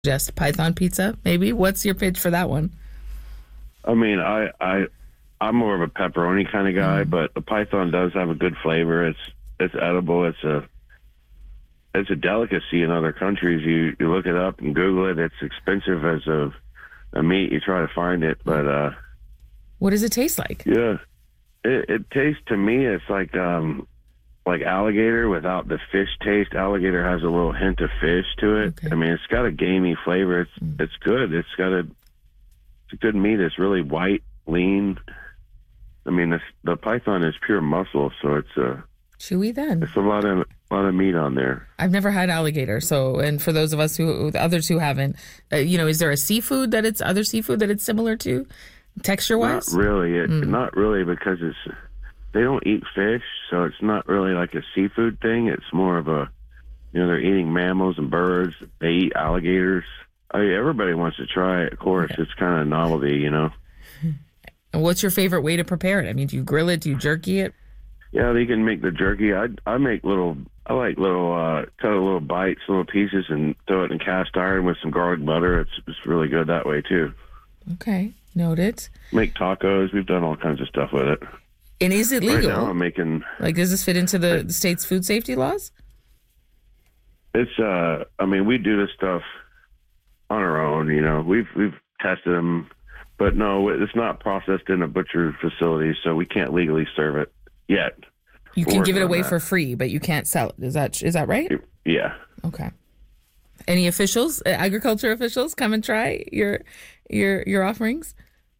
Just Python pizza, maybe? What's your pitch for that one? I mean, I'm more of a pepperoni kind of guy, but the Python does have a good flavor. It's edible. It's a delicacy in other countries. You look it up and Google it. It's expensive as a meat. You try to find it, but what does it taste like? yeah, it tastes to me. It's like alligator without the fish taste. Alligator has a little hint of fish to it. Okay. I mean, it's got a gamey flavor. It's good. It's a good meat. It's really white, lean. I mean, the Python is pure muscle, so it's Chewy then. it's a lot of meat on there. I've never had alligator, and for those of us others who haven't, is there a other seafood that it's similar to, texture wise? Not really. Not really, because they don't eat fish, so it's not really like a seafood thing. It's more of they're eating mammals and birds. They eat alligators. I mean, everybody wants to try it. Of course, It's kind of a novelty, And what's your favorite way to prepare it? I mean, do you grill it? Do you jerky it? Yeah, you can make the jerky. I like little cut little bites, little pieces, and throw it in cast iron with some garlic butter. It's really good that way too. Okay, noted. Make tacos. We've done all kinds of stuff with it. And is it legal? Right now I'm making... does this fit into the state's food safety laws? It's, I mean, we do this stuff on our own, We've tested them, but no, it's not processed in a butcher facility, so we can't legally serve it yet. You can give it away for free, but you can't sell it. Is that right? Yeah. Okay. Any officials, agriculture officials, come and try your offerings?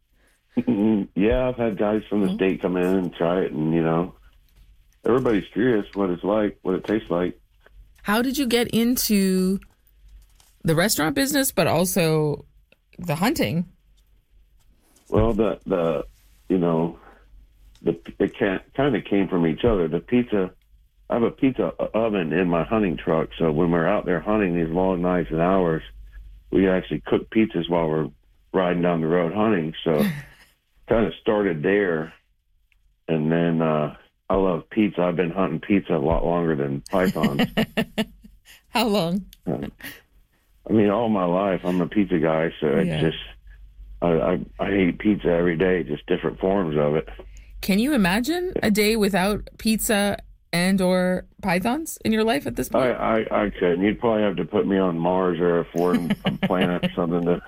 Yeah, I've had guys from the state come in and try it, and everybody's curious what it's like, what it tastes like. How did you get into the restaurant business, but also the hunting? Well, it kind of came from each other. The pizza, I have a pizza oven in my hunting truck, so when we're out there hunting these long nights and hours, we actually cook pizzas while we're riding down the road hunting. So kind of started there, and then I love pizza. I've been hunting pizza a lot longer than pythons. How long? I mean, all my life. I'm a pizza guy, so it's just I eat pizza every day, just different forms of it. Can you imagine a day without pizza and or pythons in your life at this point? I couldn't. You'd probably have to put me on Mars or a foreign planet or something to...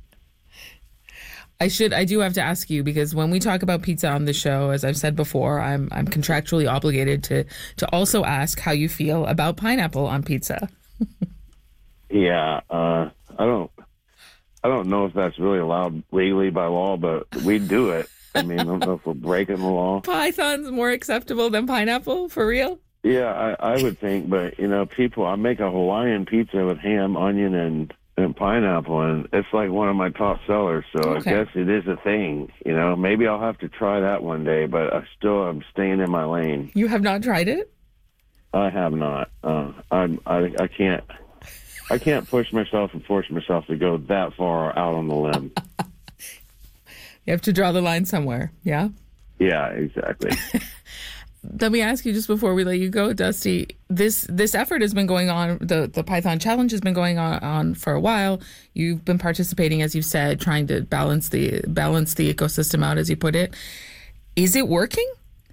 I do have to ask you, because when we talk about pizza on the show, as I've said before, I'm contractually obligated to also ask how you feel about pineapple on pizza. Yeah, I don't know if that's really allowed legally by law, but we do it. I mean, I don't know if we're breaking the law. Python's more acceptable than pineapple, for real? Yeah, I would think, but I make a Hawaiian pizza with ham, onion, and pineapple, and it's like one of my top sellers, so Okay. I guess it is a thing. Maybe I'll have to try that one day, but I'm staying in my lane. You have not tried it? I have not. I can't push myself and force myself to go that far out on the limb. You have to draw the line somewhere, yeah? Yeah, exactly. Let me ask you, just before we let you go, Dusty, this effort has been going on, the Python Challenge has been going on for a while. You've been participating, as you said, trying to balance the ecosystem out, as you put it. Is it working?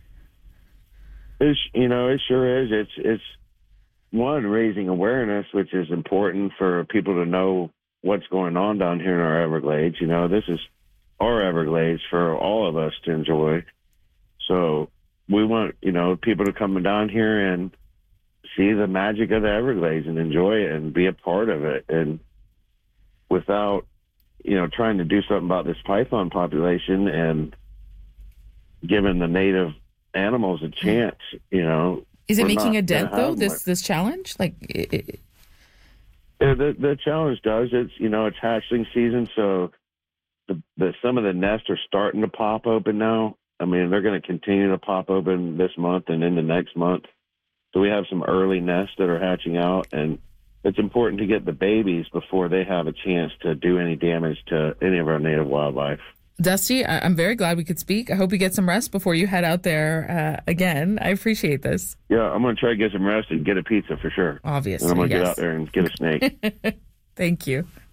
It sure is. It's one, raising awareness, which is important for people to know what's going on down here in our Everglades. This is our Everglades for all of us to enjoy. So we want, people to come down here and see the magic of the Everglades and enjoy it and be a part of it. And without, trying to do something about this python population and giving the native animals a chance, Is it making a dent, though, this challenge? The challenge does. It's hatchling season, so some of the nests are starting to pop open now. I mean, they're going to continue to pop open this month and into next month. So we have some early nests that are hatching out, and it's important to get the babies before they have a chance to do any damage to any of our native wildlife. Dusty, I'm very glad we could speak. I hope you get some rest before you head out there again. I appreciate this. Yeah, I'm going to try to get some rest and get a pizza for sure. Obviously, and I'm going to get out there and get a snake. Thank you.